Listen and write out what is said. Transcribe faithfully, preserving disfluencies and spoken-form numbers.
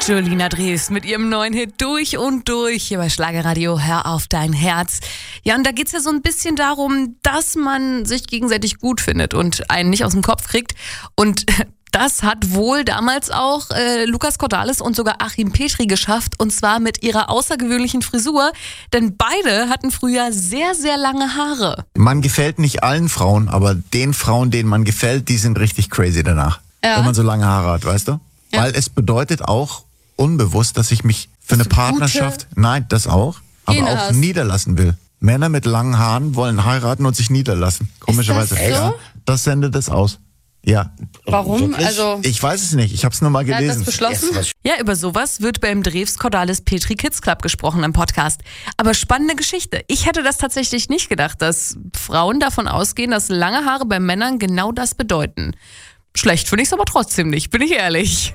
Julina Drews mit ihrem neuen Hit Durch und Durch hier bei Schlagerradio Hör auf dein Herz. Ja, und da geht's ja so ein bisschen darum, dass man sich gegenseitig gut findet und einen nicht aus dem Kopf kriegt. Und das hat wohl damals auch äh, Lukas Cordalis und sogar Achim Petri geschafft, und zwar mit ihrer außergewöhnlichen Frisur, denn beide hatten früher sehr, sehr lange Haare. Man gefällt nicht allen Frauen, aber den Frauen, denen man gefällt, die sind richtig crazy danach, ja. Wenn man so lange Haare hat, weißt du? Ja. Weil es bedeutet auch unbewusst, dass ich mich für eine Partnerschaft, nein, das auch, aber auch hast. niederlassen will. Männer mit langen Haaren wollen heiraten und sich niederlassen. Komischerweise. Ist das so? Ja, das sendet es aus. Ja. Warum? Wirklich? Also ich weiß es nicht. Ich habe es nur mal gelesen. Hat das beschlossen? Ja, über sowas wird beim Drews Cordalis Petri Kids Club gesprochen im Podcast. Aber spannende Geschichte. Ich hätte das tatsächlich nicht gedacht, dass Frauen davon ausgehen, dass lange Haare bei Männern genau das bedeuten. Schlecht finde ich es aber trotzdem nicht, bin ich ehrlich.